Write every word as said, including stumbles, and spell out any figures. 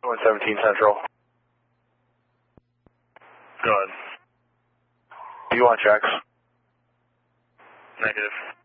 one seventeen Central. Go ahead. Do you want checks? Negative.